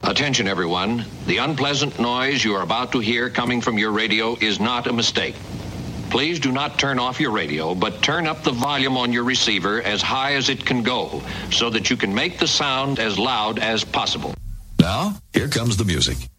Attention, everyone. The unpleasant noise you are about to hear coming from your radio is not a mistake. Please do not turn off your radio, but turn up the volume on your receiver as high as it can go so that you can make the sound as loud as possible. Now, here comes the music.